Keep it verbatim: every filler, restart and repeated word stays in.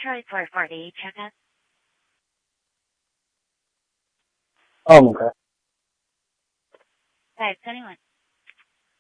Charlie four forty, check out. Oh, okay. five twenty-one.